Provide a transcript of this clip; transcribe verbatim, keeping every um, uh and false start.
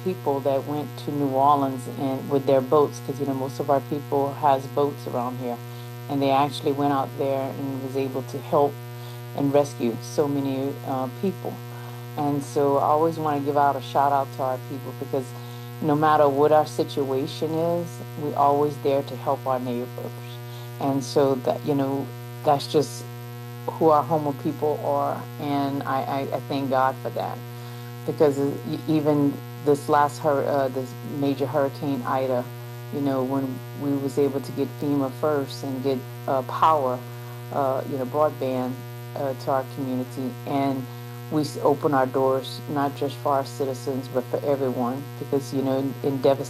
people that went to New Orleans and with their boats, because you know most of our people has boats around here, and they actually went out there and was able to help and rescue so many uh, people. And so I always want to give out a shout out to our people because no matter what our situation is, we always there to help our neighbors. And so that, you know, that's just who our Homo people are. And I, I, I thank God for that because e- even this last hur- uh, this major hurricane Ida, you know, when we was able to get FEMA first and get uh, power, uh, you know, broadband uh, to our community, and we s- open our doors not just for our citizens but for everyone because you know in, in